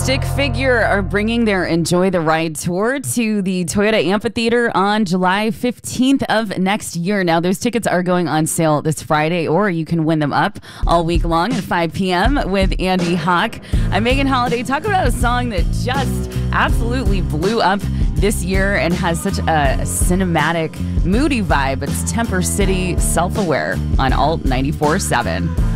Stick Figure are bringing their Enjoy the Ride tour to the Toyota Amphitheater on July 15th of next year. Now, those tickets are going on sale this Friday, or you can win them up all week long at 5 p.m. with Andy Hawk. I'm Megan Holiday. Talk about a song that just absolutely blew up this year and has such a cinematic, moody vibe. It's Temper City, Self-Aware on Alt 94.7.